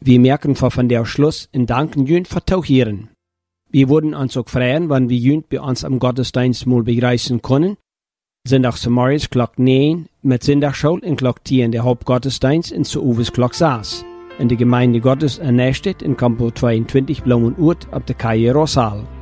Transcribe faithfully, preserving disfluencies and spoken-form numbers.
Wir merken von der Schluss und danken Jünd für Tauchieren. Wir würden uns auch freuen, wenn wir Jünd bei uns am Gottesdienst mal begreifen können. Sonntag zu morgens Glock neun mit Sonntagsschule in Glock zehn der Hauptgottesdienst in zu Uwes Glock sechs. In der Gemeinde Gottes in Nächstedt in Kampo zweiundzwanzig Blumenurt ab der Kaie Rosal.